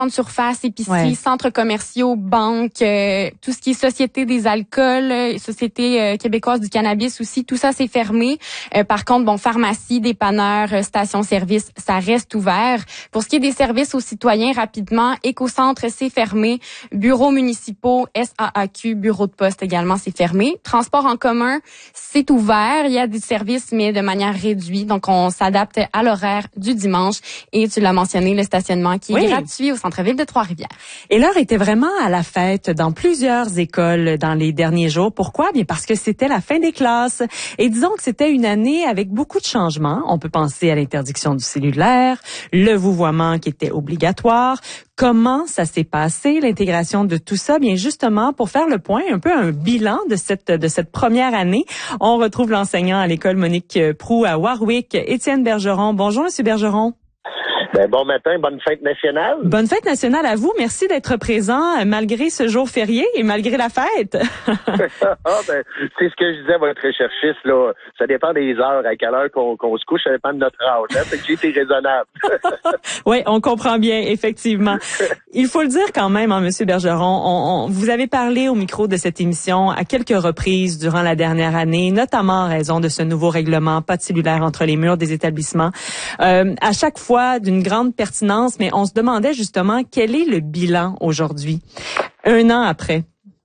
surface, épiceries, centres commerciaux, banques, tout ce qui est Société des alcools, Société québécoise du cannabis aussi, tout ça c'est fermé. Par contre, pharmacie, dépanneurs, stations-service, ça reste ouvert. Pour ce qui est des services aux citoyens, rapidement, Écocentre, c'est fermé. Bureaux municipaux, SAAQ, bureaux de poste également, c'est fermé. Transport en commun, c'est ouvert. Il y a des services, mais de manière réduite. Donc, on s'adapte à l'horaire du dimanche. Et tu l'as mentionné, le stationnement qui est gratuit au centre-ville de Trois-Rivières. Et l'heure était vraiment à la fête dans plusieurs écoles dans les derniers jours. Pourquoi? Bien parce que c'était la fin des classes. Et disons que c'était une année avec beaucoup de changements. On peut penser à l'interdiction du cellulaire, le vouvoiement qui était obligatoire. Comment ça s'est passé, l'intégration de tout ça? Bien justement, pour faire le point, un peu un bilan de cette première année, on retrouve l'enseignant à l'école Monique Proulx à Warwick, Étienne Bergeron. Bonjour, Monsieur Bergeron. Bon matin, bonne fête nationale. Bonne fête nationale à vous. Merci d'être présent malgré ce jour férié et malgré la fête. C'est ce que je disais à votre recherchiste, là. Ça dépend des heures, à quelle heure qu'on se couche, ça dépend de notre âge. Hein? Fait que j'ai été raisonnable. Oui, on comprend bien, effectivement. Il faut le dire quand même, hein, Monsieur Bergeron, vous avez parlé au micro de cette émission à quelques reprises durant la dernière année, notamment en raison de ce nouveau règlement, pas de cellulaire entre les murs des établissements. À chaque fois, d'une grande pertinence, mais on se demandait justement quel est le bilan aujourd'hui, un an après.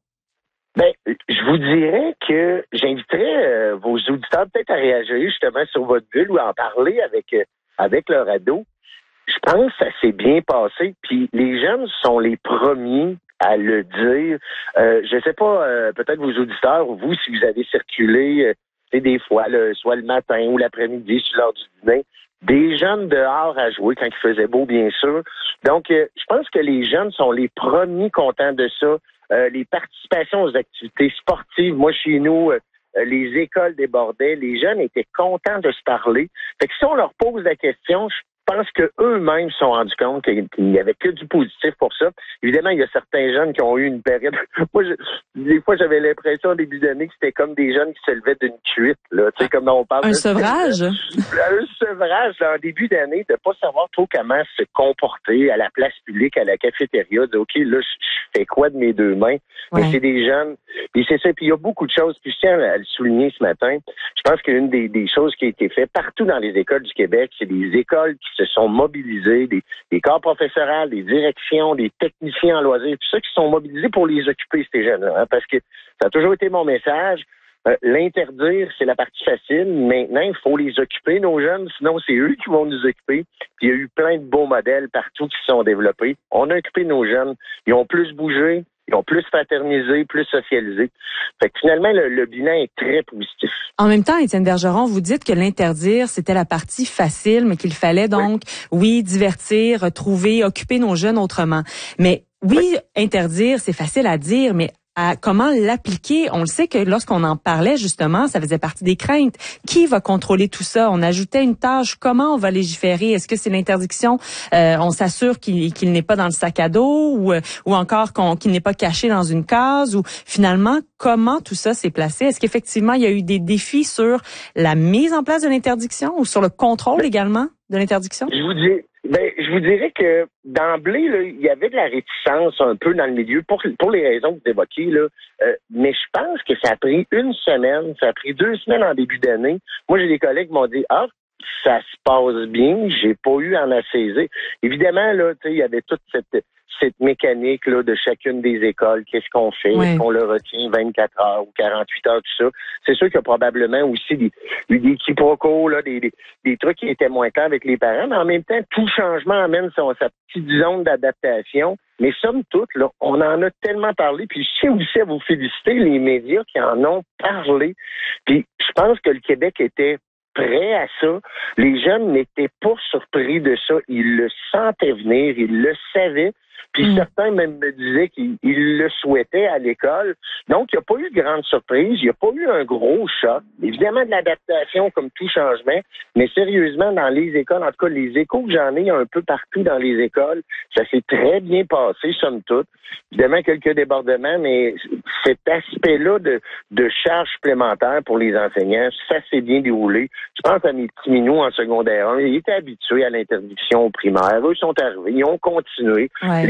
Je vous dirais que j'inviterais vos auditeurs peut-être à réagir justement sur votre bulle ou à en parler avec leur ado. Je pense que ça s'est bien passé, puis les jeunes sont les premiers à le dire. Je sais pas, peut-être vos auditeurs ou vous, si vous avez circulé des fois, soit le matin ou l'après-midi, sur l'heure du dîner, des jeunes dehors à jouer quand il faisait beau, bien sûr. Donc, je pense que les jeunes sont les premiers contents de ça. Les participations aux activités sportives, moi, chez nous, les écoles débordaient. Les jeunes étaient contents de se parler. Fait que si on leur pose la question, je pense qu'eux-mêmes se sont rendus compte qu'il n'y avait que du positif pour ça. Évidemment, il y a certains jeunes qui ont eu une période... Moi, des fois, j'avais l'impression au début d'année que c'était comme des jeunes qui se levaient d'une cuite, là. Tu sais, comme on parle... Un sevrage? Un sevrage, en début d'année, de pas savoir trop comment se comporter à la place publique, à la cafétéria, de OK, là, je fais quoi de mes deux mains? Ouais. Mais c'est des jeunes... Puis c'est ça, puis il y a beaucoup de choses. Puis je tiens à le souligner ce matin. Je pense qu'une des choses qui a été faite partout dans les écoles du Québec, c'est des écoles qui se sont mobilisés, des corps professoraux, des directions, des techniciens en loisirs, tout ça qui sont mobilisés pour les occuper, ces jeunes-là. Hein, parce que ça a toujours été mon message. L'interdire, c'est la partie facile. Maintenant, il faut les occuper, nos jeunes, sinon c'est eux qui vont nous occuper. Puis il y a eu plein de beaux modèles partout qui se sont développés. On a occupé nos jeunes. Ils ont plus bougé. Ils ont plus fraternisé, plus socialisé. Fait que finalement, le bilan est très positif. En même temps, Étienne Bergeron, vous dites que l'interdire, c'était la partie facile, mais qu'il fallait donc, oui, divertir, trouver, occuper nos jeunes autrement. Mais oui, interdire, c'est facile à dire, mais comment l'appliquer? On le sait que lorsqu'on en parlait, justement, ça faisait partie des craintes. Qui va contrôler tout ça? On ajoutait une tâche. Comment on va légiférer? Est-ce que c'est l'interdiction? On s'assure qu'il n'est pas dans le sac à dos ou encore qu'il n'est pas caché dans une case? Ou finalement, comment tout ça s'est placé? Est-ce qu'effectivement, il y a eu des défis sur la mise en place de l'interdiction ou sur le contrôle également de l'interdiction? Je vous dirais que d'emblée, là, il y avait de la réticence un peu dans le milieu pour les raisons que vous évoquez, là. Mais je pense que ça a pris une semaine, ça a pris 2 semaines en début d'année. Moi, j'ai des collègues qui m'ont dit ça se passe bien, j'ai pas eu à en assaisir. Évidemment, là, tu sais, il y avait toute cette mécanique là de chacune des écoles, qu'est-ce qu'on fait, est-ce qu'on le retient 24 heures ou 48 heures, tout ça. C'est sûr qu'il y a probablement aussi des quiproquos, là, des trucs qui étaient moins clairs avec les parents, mais en même temps, tout changement amène sa petite zone d'adaptation. Mais somme toute, là, on en a tellement parlé, puis je tiens aussi à vous féliciter, les médias qui en ont parlé. Puis je pense que le Québec était prêt à ça. Les jeunes n'étaient pas surpris de ça. Ils le sentaient venir, ils le savaient. Puis certains même me disaient qu'ils le souhaitaient à l'école. Donc, il n'y a pas eu de grande surprise. Il n'y a pas eu un gros choc. Évidemment, de l'adaptation comme tout changement. Mais sérieusement, dans les écoles, en tout cas, les échos que j'en ai un peu partout dans les écoles, ça s'est très bien passé, somme toute. Évidemment, quelques débordements, mais cet aspect-là de charge supplémentaire pour les enseignants, ça s'est bien déroulé. Je pense à mes petits minous en secondaire 1. Ils étaient habitués à l'interdiction au primaire. Eux sont arrivés. Ils ont continué. Ouais.